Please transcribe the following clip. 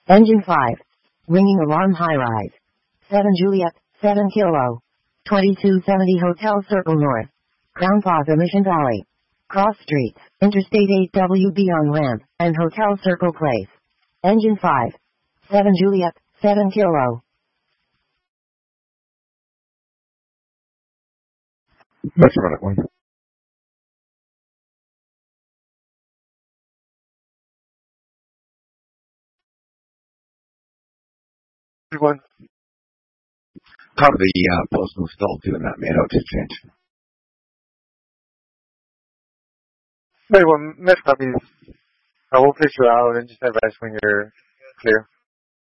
Engine 5. Ringing alarm high-rise. 7 Juliet, 7 Kilo. 2270 Hotel Circle North. Crown Plaza Mission Valley. Cross Streets, Interstate 8WB on ramp, and Hotel Circle Place. Engine 5. 7 Juliet, 7 Kilo. Let's run it one. Everyone. Top of the postal still doing that main out change. Everyone, next copies. I will fish you out and just advise when you're clear.